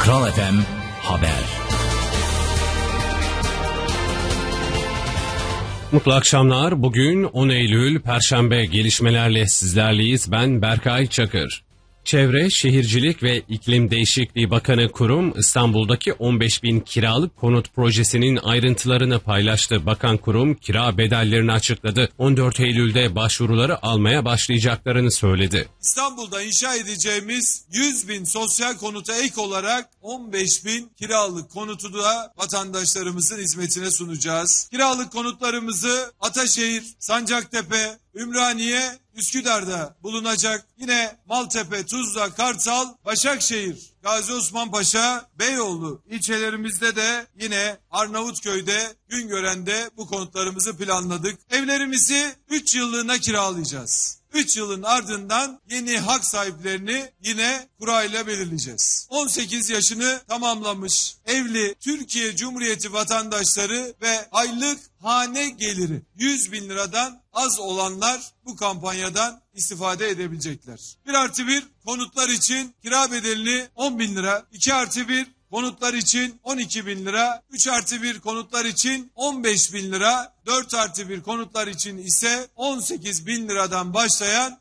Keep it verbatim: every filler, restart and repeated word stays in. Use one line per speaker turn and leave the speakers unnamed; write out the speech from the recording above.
Kral F M Haber.
Mutlu akşamlar. Bugün on Eylül Perşembe, gelişmelerle sizlerleyiz. Ben Berkay Çakır. Çevre, Şehircilik ve İklim Değişikliği Bakanı Kurum, İstanbul'daki on beş bin kiralık konut projesinin ayrıntılarını paylaştı. Bakan Kurum, kira bedellerini açıkladı. on dört Eylül'de başvuruları almaya başlayacaklarını söyledi.
İstanbul'da inşa edeceğimiz yüz bin sosyal konuta ek olarak on beş bin kiralık konutu da vatandaşlarımızın hizmetine sunacağız. Kiralık konutlarımızı Ataşehir, Sancaktepe, Ümraniye, Üsküdar'da bulunacak. Yine Maltepe, Tuzla, Kartal, Başakşehir, Gazi Osman Paşa, Beyoğlu ilçelerimizde de yine Arnavutköy'de, Güngören'de bu konutlarımızı planladık. Evlerimizi üç yıllığına kiralayacağız. üç yılın ardından yeni hak sahiplerini yine kura ile belirleyeceğiz. on sekiz yaşını tamamlamış evli Türkiye Cumhuriyeti vatandaşları ve aylık hane geliri yüz bin liradan az olanlar bu kampanyadan istifade edebilecekler. bir artı bir konutlar için kira bedelini on bin lira, iki artı bir konutlar için on iki bin lira, üç artı bir konutlar için on beş bin lira, dört artı bir konutlar için ise on sekiz bin liradan başlayan